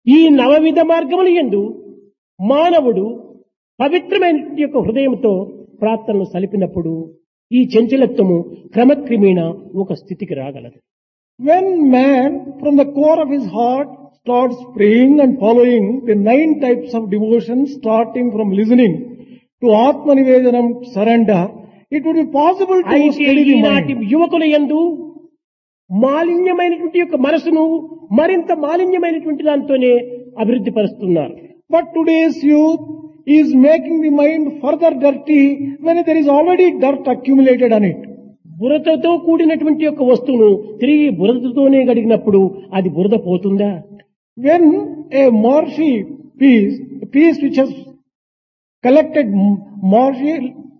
ఈ నవవిధ మార్గముల యందు మానవుడు పవిత్రమైన యొక్క హృదయంతో ప్రార్థనలు సలిపినప్పుడు ఈ చంచలత్వము క్రమక్రమేణ ఒక స్థితికి రాగలదు. When man from the core of his heart starts praying and following the 9 types of devotion, starting from listening to Atma Nivedanam, surrender, it would be possible to అయితే steady the ఈనాటి mind. యువకుల యందు మాలిన్యమైనటువంటి యొక్క మనసును మరింత మాలిన్యమైనటువంటి దాంతోనే అభివృద్ధి పరుస్తున్నారు. But today's youth is making the mind further dirty when there is already dirt accumulated on it. బురదతో కూడినటువంటి యొక్క వస్తువును తిరిగి బురదతోనే గడిగినప్పుడు అది బురద పోతుందా? When a marshy piece which has collected marshy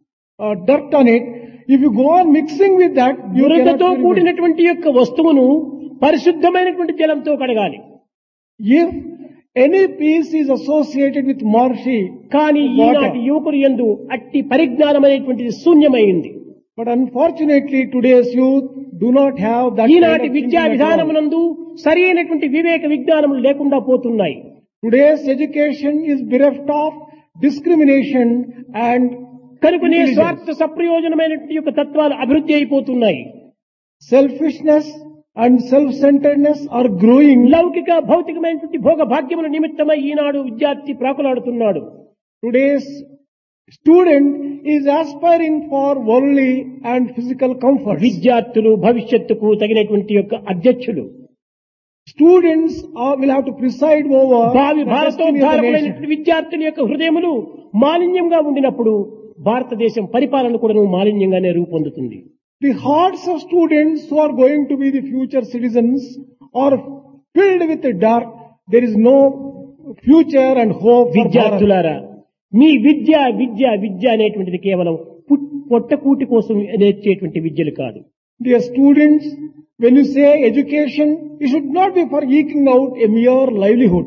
dirt on it, if you go on mixing with that, you cannot బురదతో remove it. కూడినటువంటి యొక్క వస్తువును పరిశుద్ధమైనటువంటి జలంతో కడగాలి. If any piece is associated with marshy, కానీ water, ఈనాటి యువకులు యందు అట్టి పరిజ్ఞానం అనేటువంటిది శూన్యమైంది. but unfortunately today's youth do not have that kind ఈనాటి of విద్యా thinking at all. విధానమునందు సరి అయినటువంటి వివేక విజ్ఞానములు లేకుండా పోతున్నాయి. Today's education is bereft of discrimination and కనుకనే intelligence. స్వార్థ సప్రయోజనమైనటువంటి యొక్క తత్వాలు అభివృద్ధి అయిపోతున్నాయి. Selfishness and self-centeredness are growing. లౌకిక భౌతికమైనటువంటి భోగ భాగ్యముల నిమిత్తమై ఈనాడు విద్యార్థి ప్రాకులాడుతున్నాడు. Today's student is aspiring for worldly and physical comfort. విద్యార్థులు భవిష్యత్తుకు తగినటువంటి యొక్క అధ్యక్షులు. Students will have to preside over భావి the destiny of the భారతోద్ధారకులైనటువంటి nation. విద్యార్థుల యొక్క హృదయములు మాలిన్యంగా ఉండినప్పుడు భారతదేశం పరిపాలన కూడా మాలిన్యంగానే రూపొందుతుంది. The hearts of students who are going to be the future citizens are filled with the dark. There is no future and hope for Bharat. విద్యార్థులారా, మీ విద్య విద్య విద్య అనేటువంటిది కేవలం పొట్టకూటి కోసం నేర్చేటువంటి విద్యలు కాదు. Dear students, when you say education, it should not be for eking out a mere livelihood.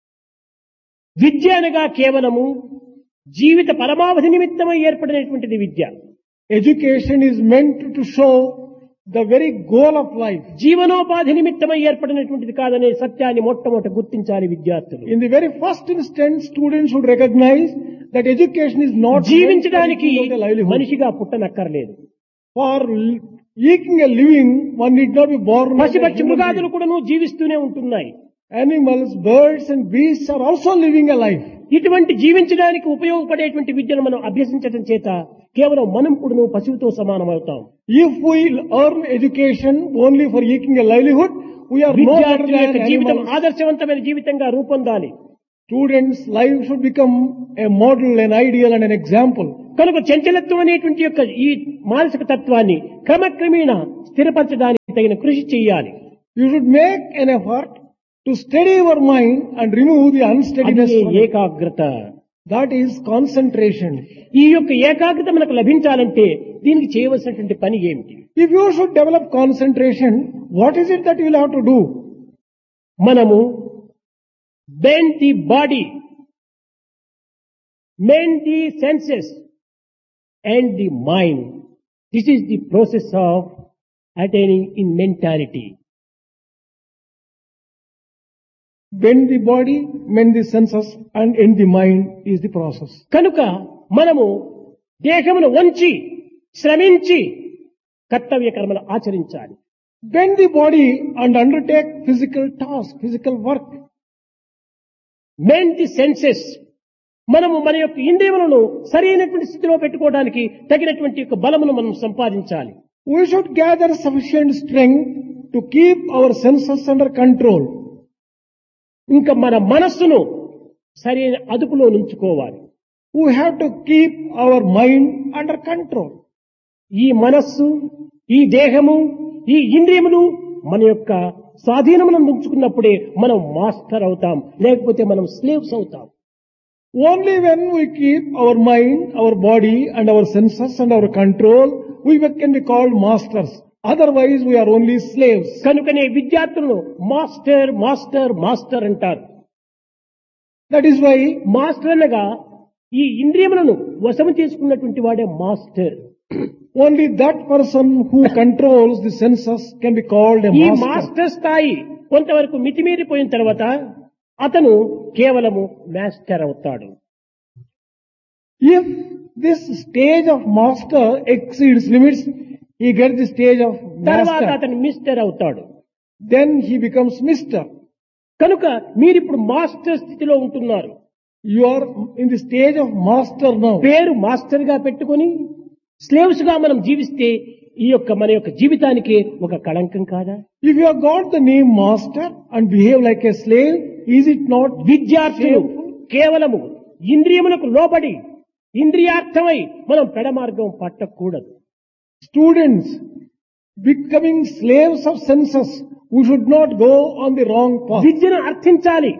విద్య అనగా కేవలము జీవిత పరమావధి నిమిత్తమై ఏర్పడినటువంటిది విద్య. Education is meant to show the very goal of life. జీవనోపాధి నిమిత్తమై ఏర్పడినటువంటిది కాదనే సత్యాన్ని మొట్టమొదట గుర్తించాలి విద్యార్థులు. In the very first instance, students should recognize that education is not meant for జీవించడానికి eking out a livelihood. మనిషిగా పుట్టనక్కర్లేదు. For eking a living, one need not be born as a పశుపక్షి human మృగాదులు being. కూడాను జీవిస్తూనే ఉంటున్నాయి. Animals, birds and beasts are also living a life. ఇటువంటి జీవించడానికి ఉపయోగపడేటువంటి విద్యను మనం అభ్యసించడం చేత కేవలం మనం కూడాను పశువుతో సమానమవుతాం. If we earn education only for eking a livelihood, we are no better విద్యార్థుల యొక్క than జీవితం animals. ఆదర్శవంతమైన జీవితంగా రూపొందాలి. Students' life should become a model, an ideal and an example. కనుక చంచలత్వం అనేటువంటి యొక్క ఈ మానసిక తత్వాన్ని క్రమక్రమేణా స్థిరపరచడానికి తగిన కృషి చేయాలి. You should make an effort to steady your mind and remove the unsteadiness. అదే from it. ఏకాగ్రత. That is concentration. ఈ యొక్క ఏకాగ్రత మనకు లభించాలంటే దీనికి చేయవలసినటువంటి పని ఏమిటి? If you should develop concentration, what is it that you will have to do? మనము bend the body, mend the senses and the mind. This is the process of attaining in mentality. Bend the body, mend the senses and end the mind is the process. కనుక మనము దేహమును వంచి శ్రమించి కర్తవ్య కర్మలు ఆచరించాలి. Bend the body and undertake physical task, physical work. Main the senses, మనము మన యొక్క ఇంద్రియములను సరైనటువంటి స్థితిలో పెట్టుకోవడానికి తగినటువంటి యొక్క బలమును మనం సంపాదించాలి. We should gather sufficient strength to keep our senses under control. ఇంకా మన మనస్సును సరైన అదుపులో ఉంచుకోవాలి. We have to keep our mind under control. ఈ మనస్సు, ఈ దేహము, ఈ ఇంద్రియములు మన యొక్క స్వాధీనములను ఉంచుకున్నప్పుడే మనం మాస్టర్ అవుతాం, లేకపోతే మనం స్లేవ్స్ అవుతాం. Only when we keep our mind, our body and our senses under our control, we can be called masters. Otherwise we are only slaves. కనుకనే విద్యార్థులను మాస్టర్ మాస్టర్ మాస్టర్ అంటారు. That is why మాస్టర్ అనగా ఈ ఇంద్రియములను వశము చేసుకున్నటువంటి వాడే master. only that person who controls the senses can be called a ఈ master. మాస్టర్ స్థాయి కొంతవరకు మితిమీరిపోయిన తర్వాత అతను కేవలము మాస్టర్ అవుతాడు. If this stage of master exceeds limits, he gets the stage of తర్వాత master. అతను మిస్టర్ అవుతాడు. Then he becomes Mr. కనుక మీరిప్పుడు మాస్టర్ స్థితిలో ఉంటున్నారు. You are in the stage of master now. పేరు మాస్టర్ గా పెట్టుకొని స్లేవ్స్ గా మనం జీవిస్తే ఈ యొక్క మన యొక్క జీవితానికి ఒక కళంకం కాదా? If you have got the name master and behave like a slave, is it not విద్యార్థులు shameful? కేవలము ఇంద్రియములకు లోబడి ఇంద్రియార్థమై మనం పెడమార్గం పట్టకూడదు. Students becoming slaves of senses, we should not go on the wrong path. విద్యను అర్థించాలి.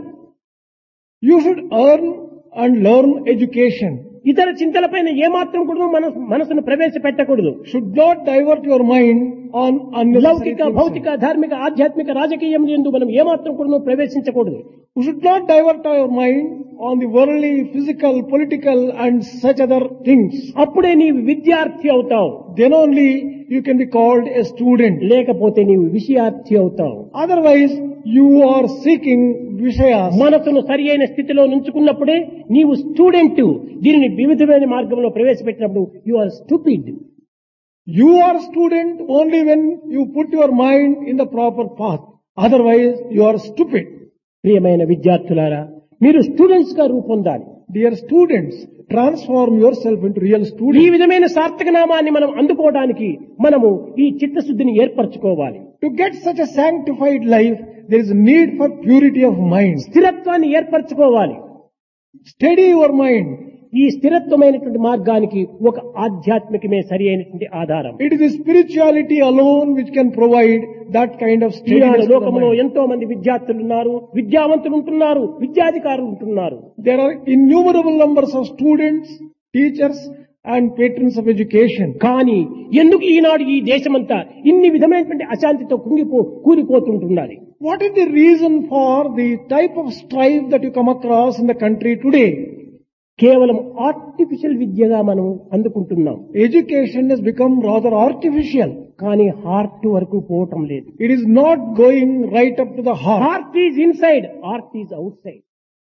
You should earn and learn education. ఇతర చింతలపైన ఏమాత్రం కూడా మనసును ప్రవేశపెట్టకూడదు. Should not divert your mind on unnecessary లౌకిక, things. భౌతిక, ధార్మిక, ఆధ్యాత్మిక, రాజకీయం యందు మనం ఏమాత్రం కూడా ప్రవేశించకూడదు. We should not divert our mind on the worldly, physical, political and such other things. అప్పుడే నీవు విద్యార్థి అవుతావు. Then only you can be called a student. లేకపోతే నీవు విషయార్థి అవుతావు. Otherwise, you are seeking Vishayas. మనసును సరి అయిన స్థితిలో నుంచుకున్నప్పుడే నీవు స్టూడెంట్. దీనిని వివిధమైన మార్గంలో ప్రవేశపెట్టినప్పుడు you are stupid. You are student only when you put your mind in the proper path. Otherwise, you are stupid. ప్రియమైన విద్యార్థులారా, మీరు స్టూడెంట్స్ గా రూపొందాలి. Dear students, transform yourself into real ఈ students. విధమైన సార్థక నామాన్ని మనం అందుకోవడానికి మనము ఈ చిత్తశుద్ధిని ఏర్పరచుకోవాలి. To get such a sanctified life, there is a need for purity of mind. స్థిరత్వాన్ని ఏర్పరచుకోవాలి. Steady your mind. ఈ స్థిరత్వమైనటువంటి మార్గానికి ఒక ఆధ్యాత్మికమే సరి అయినటువంటి ఆధారం. It is the spirituality alone which can provide that kind of Eenadu steadiness to the లోకంలో mind. ఎంతో మంది విద్యార్థులు ఉన్నారు, విద్యావంతులు ఉంటున్నారు, విద్యాధికారులు ఉంటున్నారు. There are innumerable numbers of students, teachers and patrons of education. కానీ ఎందుకు ఈనాడు ఈ దేశమంతా ఇన్ని విధమైనటువంటి అశాంతితో కూలిపోతుంటున్నది? What is the reason for the type of strife that you come across in the country today? కేవలం ఆర్టిఫిషియల్ విద్యగా మనం అందుకుంటున్నాం. Education has become rather artificial. కానీ హార్ట్ వరకు పోవటం లేదు. It is not going right up to the heart. Heart is inside, heart is out side.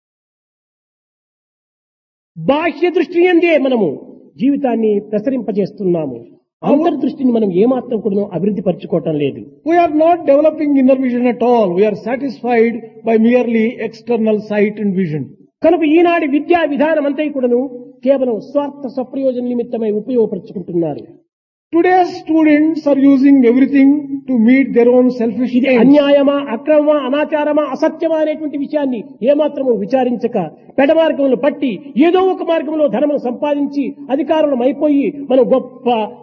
బాహ్య దృష్టి అందే మనము జీవితాన్ని ప్రసరింపజేస్తున్నాము. అంతర్దృష్టిని మనం ఏమాత్రం కూడా అభివృద్ధి పరచుకోవటం లేదు. We are not developing inner vision at all. We are satisfied by merely external sight and vision. కనుక ఈనాటి విద్యా విధానం అంతా కూడాను కేవలం స్వార్థ స్వప్రయోజన నిమిత్తమై ఉపయోగపరుచుకుంటున్నారు. Today's students are using everything to meet their own selfish ఇది ends. అన్యాయమా, అక్రమమా, అనాచారమా, అసత్యమా అనేటువంటి విషయాన్ని ఏమాత్రము విచారించక పెడమార్గంలో పట్టి ఏదో ఒక మార్గంలో ధనమును సంపాదించి అధికారులం అయిపోయి మనం గొప్ప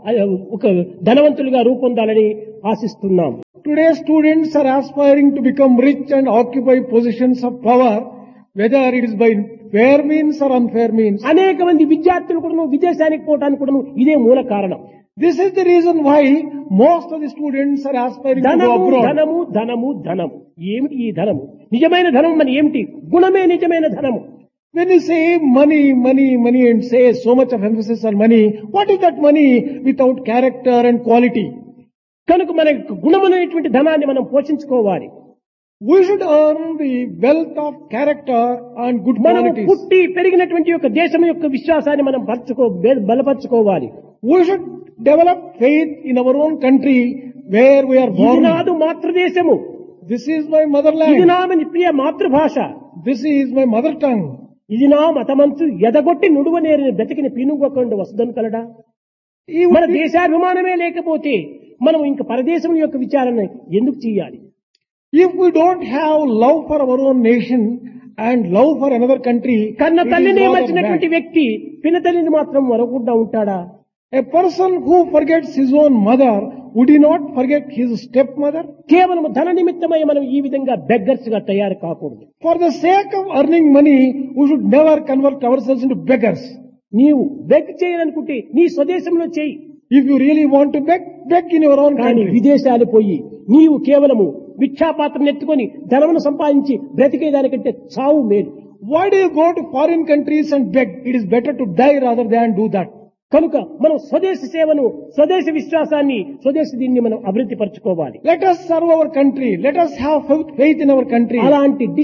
ఒక ధనవంతులుగా రూపొందాలని ఆశిస్తున్నాం. Today's students are aspiring to become rich and occupy positions of power, whether it is by fair means or unfair means. అనేక మంది విద్యార్థులు కూడా విదేశానికి పోవడానికి కూడా ఇదే మూల కారణం. This is the reason why most of the students are aspiring to go ధనము abroad. ధనము ధనము ధనము. ఏమిటి ఈ ధనము? నిజమైన ధనం మన ఏమిటి? గుణమే నిజమైన ధనము. When you say money, money, money and say so much of emphasis on money, what is that money without character and quality? కనుక మన గుణమైనటువంటి ధనాన్ని మనం పోషించుకోవాలి. We should earn the wealth of character and good మనము qualities. పుట్టి పెరిగినటువంటి యొక్క దేశం యొక్క విశ్వాసాన్ని మనం బలపరచుకోవాలి. We should develop faith in our own country where we are ఇది born. నాదు మాతృదేశము, This is my ఇది motherland. నా ప్రియ మాతృభాష, This is my mother tongue. ఇది నా మతమంచు ఎదగొట్టి నుడువ నేరిన బ్రతికిన పీనుగొకండు వసదను కలడా. Even మన దేశాభిమానమే లేకపోతే మనం ఇంక పరదేశం యొక్క విచారణ ఎందుకు చేయాలి? if we don't have love for our own nation and love for another country, కన్న it is తల్లిని rather మర్చినటువంటి bad. వ్యక్తి పిన తల్లిని మాత్రం మరవకుండా ఉంటాడా? A person who forgets his own mother, would he not forget his stepmother? కేవలం ధన నిమిత్తమై మనం ఈ విధంగా బెగ్గర్స్ గా తయారు కాకూడదు. For the sake of earning money, we should never convert ourselves into beggars. నీవు బెగ్ చేయాలనుకుంటే నీ స్వదేశంలో చేయి. If you really want to beg, beg in your own కానీ country. విదేశాలు పోయి నీవు కేవలము భిక్షాపాత్రను ఎత్తుకొని ధనమును సంపాదించి బ్రతికేదానికంటే చావు మేలు. Why do you go to foreign countries and beg? It is better to die rather than do that. కనుక మనం స్వదేశ సేవను, స్వదేశ విశ్వాసాన్ని, స్వదేశ దీన్ని మనం అభివృద్ధి పరచుకోవాలి. Let us serve our country. Let us have faith in our country. అలాంటి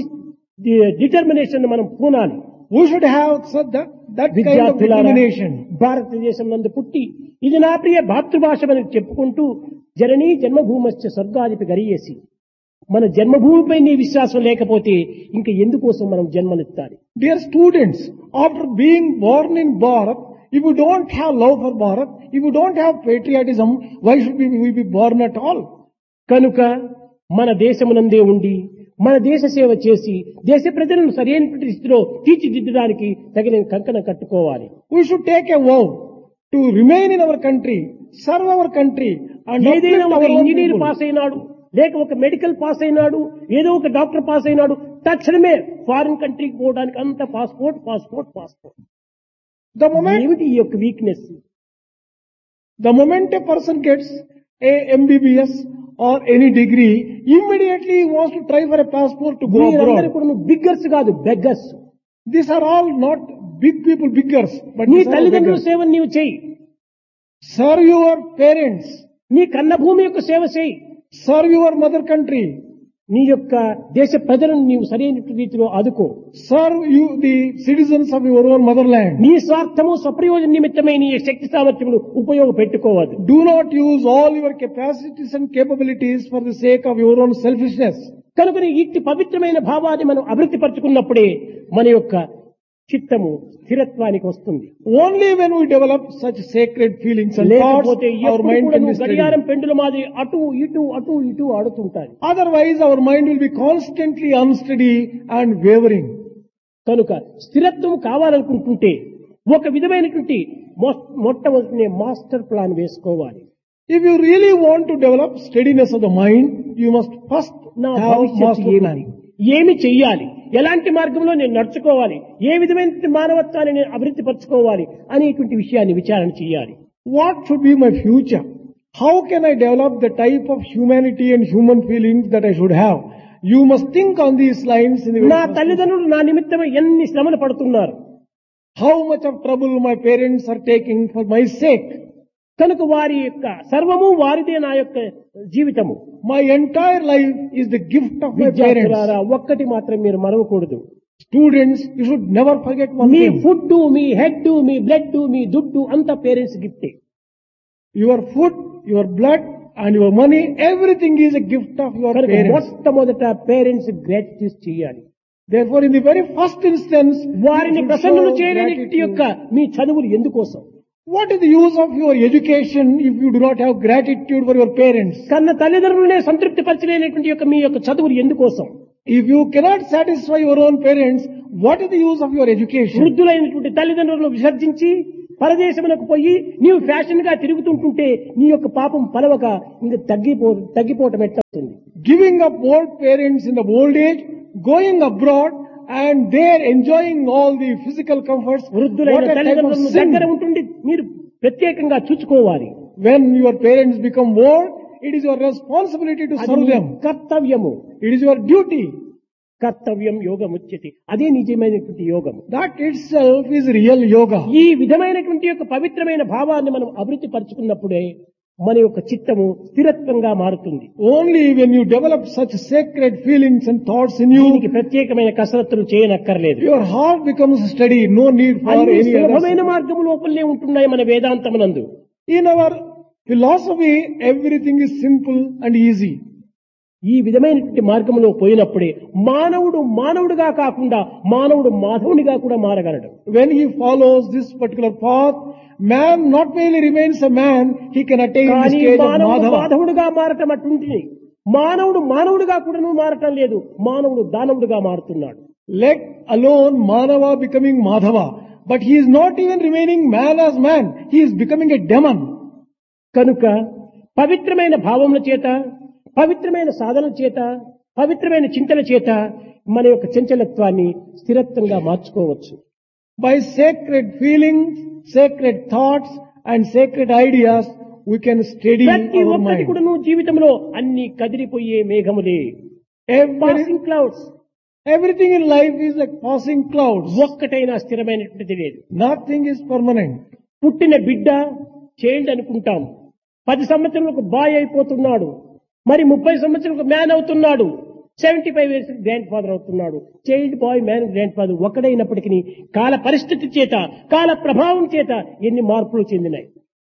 డిటర్మినేషన్ మనం పూనాలి. We should have such that kind of విద్యార్థులారా, determination. భారతదేశం నందు పుట్టి ఇది నా ప్రియ భాతృభాషమని చెప్పుకుంటూ జననీ జన్మభూమశ్చ స్వర్గాధిపి గరియేసి, మన జన్మభూమిపై నీ విశ్వాసం లేకపోతే ఇంక ఎందుకోసం మనం జన్మనిస్తాలి? Dear students, after being born in Bharat, if you don't have love for Bharat, if you don't have patriotism, why should we be born at all? కనుక మన దేశమునందే ఉండి మన దేశ సేవ చేసి దేశ ప్రజలను సరైనటువంటి రీతిలో తీర్చిదిద్దడానికి తగిన కంకణం కట్టుకోవాలి. We should take a vow to remain in our country, serve our country, and ఏదైనా uplift ఒక our own engineer people. Pass అయినాడు, లేక ఒక మెడికల్ పాస్ అయినాడు, ఏదో ఒక డాక్టర్ పాస్ అయినాడు, తక్షణమే ఫారిన్ కంట్రీకి పోవడానికి అంత passport passport passport. The moment ఏమిటి ఈ యొక్క weakness? a person gets a MBBS or any degree, immediately he wants to try for a passport to go మీరందరూ abroad. కూడా బిగ్గర్స్ కాదు, beggars. These are all not big people, biggers, but నీ these are all తల్లిదండ్రుల beggars. సేవను నీవు చేయి, Serve your parents, నీ కన్న భూమి యొక్క సేవ చేయి, serve your mother country, నీ యొక్క దేశ ప్రజలను నీవు సరైన రీతిలో ఆదుకో. serve you the citizens of your own motherland. నీ స్వార్థము స్వప్రయోజన నిమిత్తమై నీ శక్తి సామర్థ్యములు ఉపయోగపెట్టుకోవద్దు. Do not use all your capacities and capabilities for the sake of your own selfishness. కనుక ఇట్టి పవిత్రమైన భావాన్ని మనం అభివృద్ధి పరచుకున్నప్పుడే మన యొక్క చిత్తము స్థిరత్వానికి వస్తుంది. Only when we develop such sacred feelings and thoughts, లేకపోతే our ఎప్పుడు mind కూడా can be నువ్వు steady. గడియారం పెండుల మాదిరి అటు ఇటు ఆడుతుంటారు. Otherwise, our mind will be constantly unsteady and wavering. కనుక స్థిరత్వం కావాలనుకుంటుంటే ఒక విధమైనటువంటి మొట్టమొదటి మాస్టర్ ప్లాన్ వేసుకోవాలి. If you really want to develop steadiness of the mind, you must first నా have భవిష్యత్తు master plan. ఏమిటి, ఏమి చెయ్యాలి, ఎలాంటి మార్గంలో నేను నడుచుకోవాలి, ఏ విధమైన మానవత్వాన్ని నేను అభివృద్ధి పరచుకోవాలి అనేటువంటి విషయాన్ని విచారణ చేయాలి. What should be my future? How can I develop the type of humanity and human feelings that I should have? You must think on these lines in the నా very first. తల్లిదండ్రులు నా నిమిత్తమై ఎన్ని శ్రమలు పడుతున్నారు, How much of trouble my parents are taking for my sake. కనుక వారి యొక్క సర్వము వారిదే నా యొక్క జీవితము. My entire life is the gift of my parents. విద్యార్థులారా, ఒక్కటి మాత్రం మీరు మరవకూడదు. Students, you should never forget one me thing. Food, me head, me blood, మీ దుడ్డు అంతా parents గిఫ్టే. Your food, your blood and your money, everything is a gift of your కనుక parents. మొట్టమొదట parents gratitude చేయాలి. Therefore, in the very first instance, వారిని you should ప్రసన్నులు show చేయలేని gratitude. యొక్క మీ చదువులు ఎందుకోసం? What is the use of your education if you do not have gratitude for your parents? కన్న తల్లిదండ్రులనే సంతృప్తి పరచలేనటువంటి యొక్క మీ యొక్క చదువులు ఎందుకోసం? If you cannot satisfy your own parents, what is the use of your education? వృద్ధులైనటువంటి తల్లిదండ్రులను విసర్జించి పరదేశమునకు పోయి నీవు ఫ్యాషన్ గా తిరుగుతుంటుంటే నీ యొక్క పాపం పలవక ఇంకా తగ్గిపోవటం ఎట్లవుతుంది? Giving up old parents in the old age, going abroad and there enjoying all the physical comforts. What వృద్ధులైన a type of తల్లిదండ్రులను sin. దగ్గర ఉంటుండి మీరు ప్రత్యేకంగా చూసుకోవాలి. When your parents become old, it is your responsibility to అది serve నీ them. కర్తవ్యము. It is your duty. కర్తవ్యం యోగముచ్యతి, అదే నిజమైనటువంటి యోగం. That itself is real yoga. ఈ విధమైనటువంటి యొక్క పవిత్రమైన భావాన్ని మనం అభివృద్ధి పరచుకున్నప్పుడే మన యొక్క చిత్తము స్థిరత్వంగా మారుతుంది. Only when you develop such sacred feelings and thoughts in దీనికి you, ప్రత్యేకమైన కసరత్తులు చేయనక్కర్లేదు. your heart becomes steady. No need for అన్ని any సులభమైన other. మార్గము లోపలనే ఉంటున్నాయి మన వేదాంతమునందు. In our philosophy, everything is simple and easy. ఈ విధమైనటువంటి మార్గంలో పోయినప్పుడే మానవుడు మానవుడిగా కాకుండా మానవుడు మాధవునిగా కూడా మారగలడు. When he follows this particular path, man not merely remains a man, he can attain the కానీ stage of మానవుడు Madhava. మాధవుడుగా మారటం అటువంటి మానవుడు మానవుడిగా కూడా మారటం లేదు, మానవుడు దానవుడిగా మారుతున్నాడు. Let alone Manava becoming Madhava. But he is not even remaining man as man. He is becoming a demon. కనుక పవిత్రమైన భావముల చేత, పవిత్రమైన సాధనల చేత, పవిత్రమైన చింతన చేత మన యొక్క చంచలత్వాన్ని స్థిరత్వంగా మార్చుకోవచ్చు. By sacred feelings, sacred thoughts and sacred ideas, we can steady ప్రతి our ఒక్కటి mind. కూడా నువ్వు జీవితంలో అన్ని కదిలిపోయే మేఘములే, passing clouds. Everything in life is like passing clouds. ఒక్కటైనా స్థిరమైనటువంటిది లేదు. Nothing is permanent. పుట్టిన బిడ్డ చైల్డ్ అనుకుంటాం, 10 సంవత్సరాలకు బాయ్ అయిపోతున్నాడు, మరి 30 సంవత్సరాలకు మ్యాన్ అవుతున్నాడు. 75 years గ్రాండ్ ఫాదర్ అవుతున్నాడు. Child bye man grand father ఒకడైనప్పటికీ కాల పరిస్థితి చేత, కాల ప్రభావం చేత ఎన్ని మార్పులు చెందినాయి.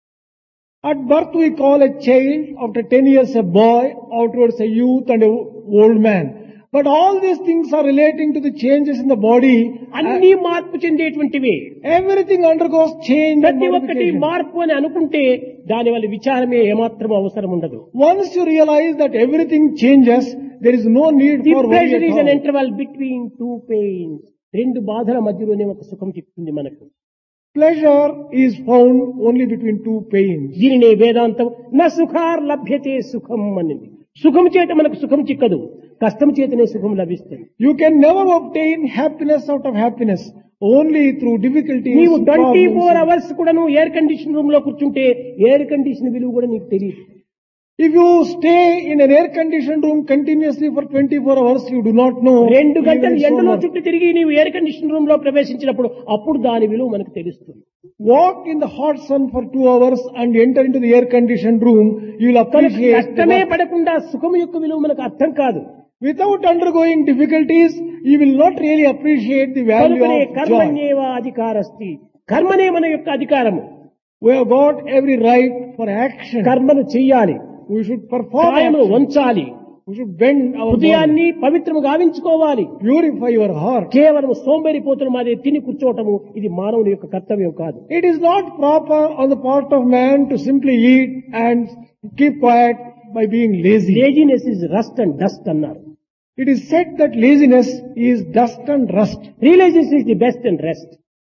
At birth we call a child, after 10 years a boy, afterwards a youth and a old man. But all these things are relating to the changes in the body. అన్ని మార్పు చెందేటువంటివి. Everything undergoes change and ప్రతి ఒక్కటి modification. మార్పు అని అనుకుంటే దాని వల్ల విచారమే ఏమాత్రం అవసరం ఉండదు. Once you realize that everything changes, there is no need the for worry pressure at is an all. Interval between two pains. రెండు బాధల మధ్యలోనే ఒక సుఖం చిక్కింది మనకు. Pleasure is found only between two pains. దీనినే వేదాంతం నా సుఖార్ లభ్యతే సుఖం అనింది. సుఖం చేత మనకు సుఖం చిక్కదు, కష్టం చేతనే సుఖం లభిస్తుంది. You can never obtain happiness out of happiness. Only through difficulties. నీవు 24 problems. అవర్స్ కూడా నువ్వు ఎయిర్ కండిషన్ రూమ్ లో కూర్చుంటే ఎయిర్ కండిషన్ విలువ కూడా నీకు తెలియదు. If you stay in an air-conditioned room continuously for 24 hours, you do not know. 2 గంటలు even so ఎండలో much. చుట్టూ తిరిగి నీవు ఎయిర్ కండిషన్ రూమ్ లో ప్రవేశించినప్పుడు అప్పుడు దాని విలువ మనకు తెలుస్తుంది. Walk in the hot sun for 2 hours and enter into the air-conditioned room, you will కనుక appreciate the కష్టమే work. పడకుండా సుఖం యొక్క విలువ మనకు అర్థం కాదు. Without undergoing difficulties, you will not really appreciate the value కనుకనే of joy. కర్మణ్యేవ అధికారస్తి. కర్మనే మన యొక్క అధికారము. We have got every right for action. కర్మను చెయ్యాలి, We should perform కాయమును action. వంచాలి, We should bend our body, హృదయాన్ని పవిత్రము గావించుకోవాలి. purify your heart. కేవలం సోంబేరిపోతున్న మాదే తిని కూర్చోవటము ఇది మానవుని యొక్క కర్తవ్యం కాదు. It is not proper on the part of man to simply eat and keep quiet by being lazy. Laziness is rust and dust అన్నారు. It is said that laziness is dust and rust. Realisation is the best and rest.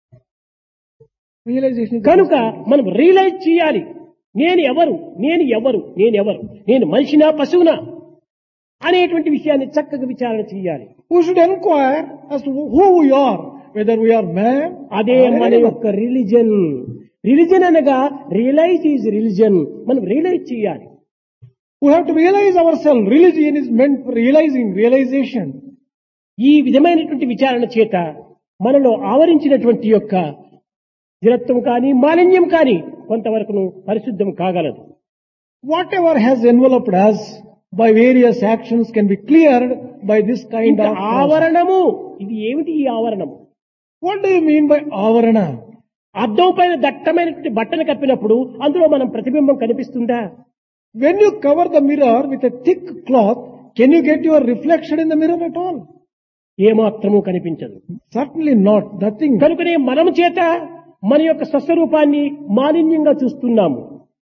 Realization is the కనుక best. మనం realise చేయాలి, నేను ఎవరు, నేను ఎవరు, నేను ఎవరు, నేను మనిషినా పశువునా అనేటువంటి విషయాన్ని చక్కగా విచారణ చేయాలి. We should inquire as to who we are, whether we are man అదే or మన animal. యొక్క రిలిజన్. రిలిజన్ అనగా రియలైజ్ ఈజ్ రిలిజన్. మనం రియలైజ్ చేయాలి. We have to realize ourselves. Religion is meant for realization. ఈ విధమైనటువంటి విచారణ చేత మనలో ఆవరించినటువంటి యొక్క స్థిరత్వం కానీ మాలిన్యం కానీ కొంతవరకు పరిశుద్ధం కాగలదు. Whatever has enveloped us by various actions can be cleared by this kind ఇంకా of process. ఆవరణము, ఇది ఏమిటి ఈ ఆవరణము? What do you mean by avarana? అద్దం పైన దట్టమైనటువంటి బట్టను కప్పినప్పుడు అందులో మనం ప్రతిబింబం కనిపిస్తుందా? When you cover the mirror with a thick cloth, can you get your reflection in the mirror at all? ఏమాత్రము కనిపించదు. Certainly not. Nothing. కనుకనే మనము చేత మన యొక్క స్వస్వరూపాన్ని మాలిన్యంగా చూస్తున్నాము.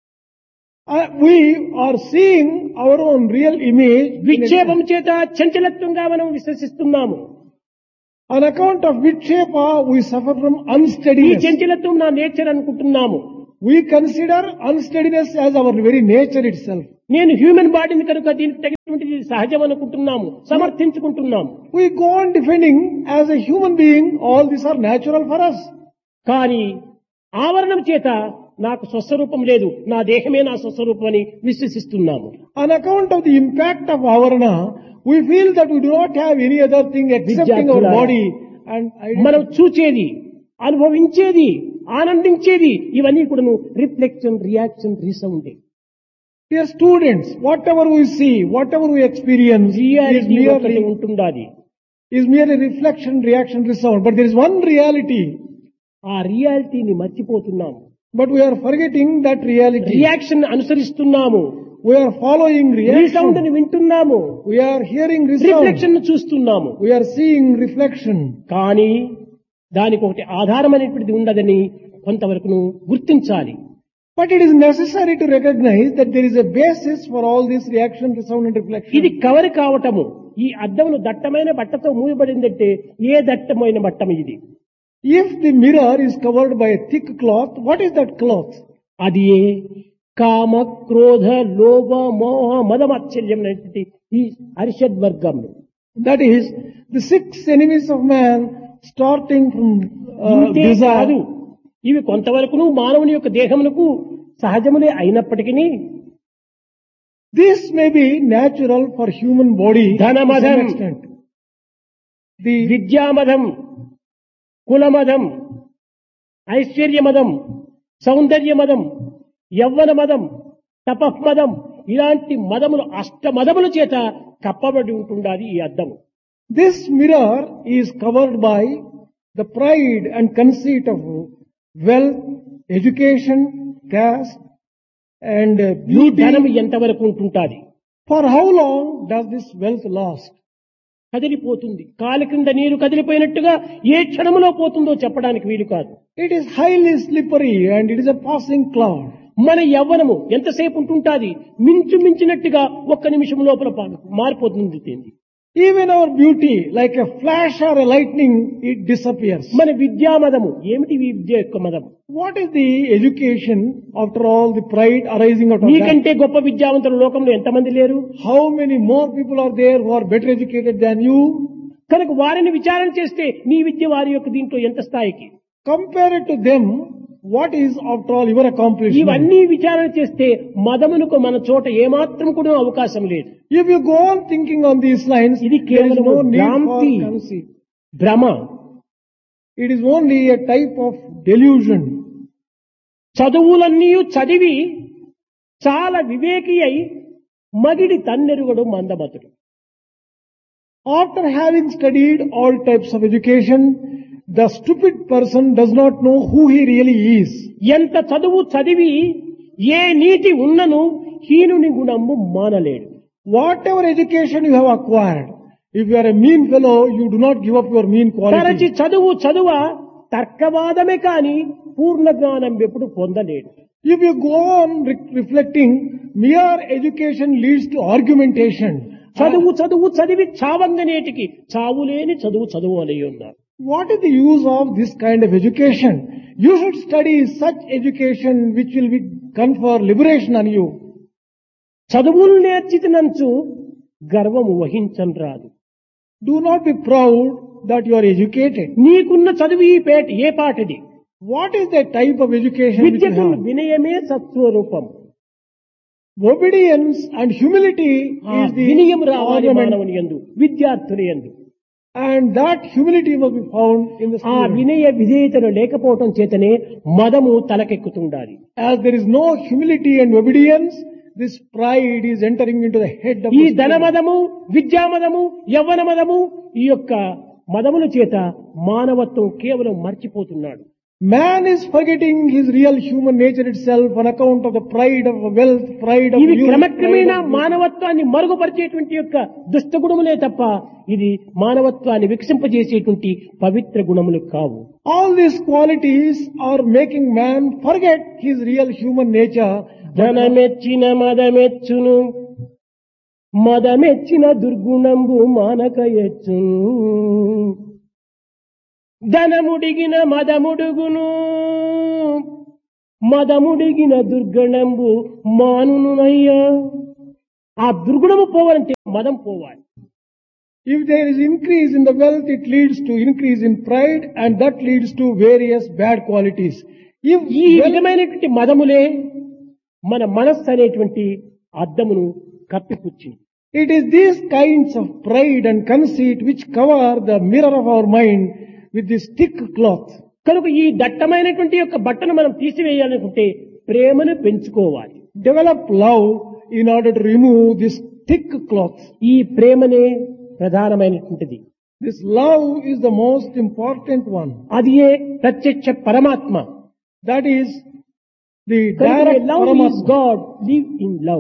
We are seeing our own real image. విక్షేపం చేత చంచలత్వంగా మనం విశ్వసిస్తున్నాము. On account of vikshepa, we suffer from ఈ unsteadiness. చంచలత్వం నా నేచర్ అనుకుంటున్నాము. We consider unsteadiness as our very nature itself. నేను హ్యూమన్ బాడీని కనుక దీనికి తగినటువంటిది సహజం అనుకుంటున్నాము, సమర్థించుకుంటున్నాము. We go on defending as a human being, all these are natural for us. కానీ ఆవరణం చేత నాకు స్వస్వరూపం లేదు, నా దేహమే నా స్వస్వరూపం అని విశ్వసిస్తున్నాము. On account of the impact of avarana, we feel that we do not have any other thing excepting our body and మనం identity. చూచేది, అనుభవించేది, ఆనందించేది ఇవన్నీ కూడా reflection, reaction, resound. Dear students, whatever we see, whatever we experience reality ఒకటి ఉంటుండాలి. is merely reflection, reaction, resound. But there is one reality. ఆ రియాలిటీని మర్చిపోతున్నాము. But we are forgetting that reality. Reaction అనుసరిస్తున్నాము, We are following resound reaction. ని వింటున్నాము, We are hearing resound. Reflection ను చూస్తున్నాము. We are seeing reflection. కానీ దానికి ఒకటి ఆధారమైనటువంటిది ఉండదని కొంతవరకు గుర్తించాలి. But it is necessary to recognize that there is a basis for all this reaction, resound and reflection. ఇది కవర్ కావటము. ఈ అద్దమును దట్టమైన బట్టతో మూయబడిందంటే ఏ దట్టమైన బట్టం ఇది? If the mirror is covered by a thick cloth, what is that cloth? అది ఏ కామ, క్రోధ, లోభ, మోహ, మదమాత్సర్యం అనేటువంటి ఈ అరిషడ్ వర్గం. That is the 6 enemies of man, starting from ఇంతే కాదు, desire. ఇవి కొంతవరకు మానవుని యొక్క దేహమునకు సహజములే అయినప్పటికీ This may be natural for human body to ధనమదం, some extent. The విద్యామదం, కులమదం, ఐశ్వర్యమదం, సౌందర్యమదం, యవ్వనమదం, తపఃమదం ఇలాంటి మదములు అష్టమదముల చేత కప్పబడి ఉంటుండాలి ఈ అద్దము. This mirror is covered by the pride and conceit of wealth, education, caste, and ఈ ధనం beauty. ఎంతవరకు ఉంటుంటాది? For how long does this wealth last? కదిలిపోతుంది. కాలి కింద నీరు కదిలిపోయినట్టుగా ఏ క్షణంలో పోతుందో చెప్పడానికి వీలు కాదు. It is highly slippery and it is a passing cloud. మన యవ్వనము ఎంతసేపు ఉంటుంటాది? మించినట్టుగా ఒక్క నిమిషం లోపల మారిపోతుంది దీన్ని. Even our beauty, like a flash or a lightning, it disappears. మన విద్యామదము ఏమిటి? ఈ విద్య యొక్క మదము. What is the education, after all, the pride arising out of that? నీకంటే గొప్ప విద్యావంతులు లోకంలో ఎంతమంది లేరు? How many more people are there who are better educated than you? కనుక వారిని విచారణ చేస్తే నీ విద్య వారి యొక్క దీంట్లో ఎంత స్థాయికి? Compare it to them. What is, after all, your accomplishment? ఇవన్నీ విచారణ చేస్తే మదమునకు మన చోట ఏమాత్రం కూడా అవకాశం లేదు. If you go on thinking on these lines, ఇది there is కేవలం no need for భ్రాంతి, conceit. భ్రమ. It is only a type of delusion. చదువులన్నీ చదివి చాలా వివేకి అయి మగిడి తన్నెరుగడు మందమతుడు. After having studied all types of education, the stupid person does not know who he really is. ఎంత చదువు చదివి ఏ నీతి ఉన్నను హీనుని గుణము మానలేడు. Whatever education you have acquired, if you are a mean fellow, you do not give up your mean తరచి quality. చదువ తర్కవాదమే కాని పూర్ణ జ్ఞానం ఎప్పుడు పొందలేడు. If you go on reflecting, mere education leads to argumentation. చదివి చావంగనేటికి చావులేని చదువు అని ఉన్నారు. What is the use of this kind of education? You should study such education which will confer liberation on you. చదువులు నేర్చితినంచు గర్వము వహించను రాదు. Do not be proud that you are educated. నీకున్న చదువు ఏ పాటిది? What is the type of education which you విద్యకు have? వినయమే సత్స్వరూపం. Obedience and humility ఆ is the వినయం రావాలి ornament, మానవుని యందు, విద్యార్థుని యందు. and that humility must be found in the ఆ student. వినయ విధేయతలు లేకపోవటం చేతనే మదము తలకెక్కుతుండాలి. As there is no humility and obedience, this pride is entering into the head of ఈ the student. ధనమదము, విద్యామదము, యవ్వన మదము, ఈ యొక్క మదముల చేత మానవత్వం కేవలం మర్చిపోతున్నాడు. Man is forgetting his real human nature itself on account of the pride of wealth, pride of ఇవి youth, క్రమక్రమేణా pride of- మానవత్వాన్ని మరుగుపరిచేటువంటి యొక్క దుష్టగుణములే తప్ప ఇది మానవత్వాన్ని వికసింపజేసేటువంటి పవిత్ర గుణములు కావు. All these qualities are making man forget his real human nature. ధనమెచ్చిన మదమెచ్చును, మదమెచ్చిన దుర్గుణంబు మానక ఎచ్చును. ధనముడిగిన మదముడుగును, మదముడిగిన దుర్గుణంబు మానునయ్యా. ఆ దుర్గుణము పోవాలంటే మదం పోవాలి. If there is increase in the wealth, it leads to increase in pride, and that leads to various bad qualities. If ఈ wealth- విధమైనటువంటి మదములే మన మనస్సు అనేటువంటి అద్దమును కప్పిపుచ్చింది. it is these kinds of pride and conceit which cover the mirror of our mind with this thick cloth. కనుక ఈ దట్టమైనటువంటి యొక్క బట్టను మనం తీసివేయాలనుకుంటే ప్రేమను పెంచుకోవాలి. Develop love in order to remove this thick cloth. ఈ ప్రేమనే ప్రధానమైనటువంటిది. This love is the most important one. అది ఏ ప్రత్యక్ష పరమాత్మ. That is the direct love is Paramatma. God, live in love.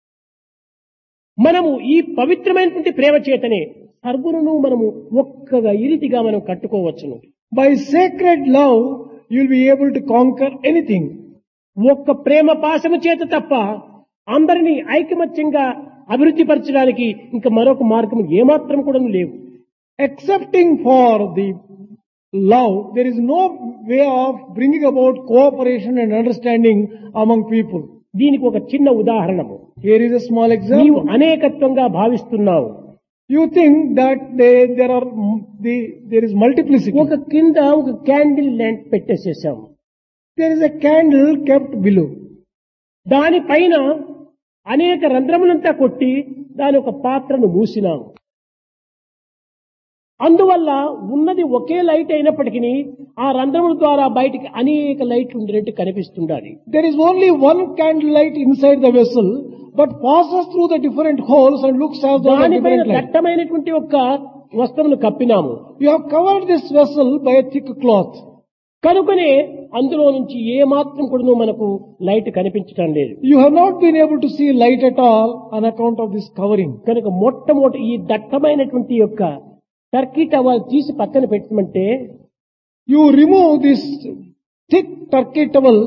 మనము ఈ పవిత్రమైనటువంటి ప్రేమ చేతనే సర్వులను మనము ఒక్కగా ఇరితిగా మనం కట్టుకోవచ్చును. By sacred love, you will be able to conquer anything. ఒక్క ప్రేమ పాశము చేత తప్ప అందరినీ ఐకమత్యంగా అభివృద్ధి పరచడానికి ఇంకా మరొక మార్గం ఏమాత్రం కూడా లేవు. Excepting for the love, there is no way of bringing about cooperation and understanding among people. దీనికి ఒక చిన్న ఉదాహరణము. Here is a small నీవు example. అనేకత్వంగా భావిస్తున్నావు. You think that there is multiplicity. ఒక కింద ఒక candle lamp పెట్టేసేసాము. There is a candle kept below. దానిపైన అనేక రంధ్రములంతా కొట్టి దాని ఒక పాత్రను మూసినాము. అందువల్ల ఉన్నది ఒకే లైట్ అయినప్పటికీ ఆ రంధ్రముల ద్వారా బయటికి అనేక లైట్లు ఉండినట్టు కనిపిస్తుండాలి. There is only one candlelight inside the vessel, but passes through the different holes and looks as though a దానిపైన different light. దట్టమైనటువంటి ఒక వస్త్రమును కప్పినాము. You have covered this vessel by a thick cloth. కనుకనే అందులో నుంచి ఏ మాత్రం కూడా మనకు లైట్ కనిపించడం లేదు. You have not been able to see light at all on account of this covering. కనుక మొట్టమొదటి ఈ దట్టమైనటువంటి యొక్క టర్కీ టవల్ తీసి పక్కన పెట్టమంటే You remove this thick turkey towel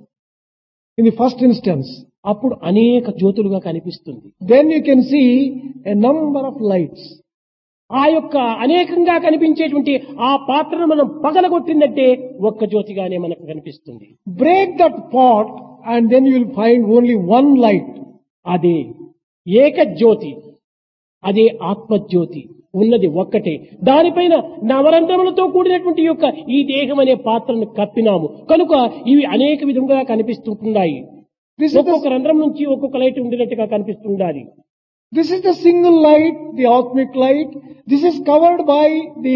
in the first instance. అప్పుడు అనేక జ్యోతులుగా కనిపిస్తుంది. Then you can see a number of lights. ఆ యొక్క అనేకంగా కనిపించేటువంటి ఆ పాత్రను మనం పగలగొట్టిందంటే ఒక్క జ్యోతిగానే మనకు కనిపిస్తుంది. Break that pot and then you will find only one light. అదే ఏక జ్యోతి, అదే ఆత్మజ్యోతి, ఉన్నది ఒక్కటే. దానిపైన నవరంధ్రములతో కూడినటువంటి యొక్క ఈ దేహం అనే పాత్రను కప్పినాము కనుక ఇవి అనేక విధంగా కనిపిస్తుంటున్నాయి. ఒక్కొక్క రంధ్రం నుంచి ఒక్కొక్క light ఉండినట్టుగా కనిపిస్తుండాలి. This is the single light, the Atmic light. This is covered by the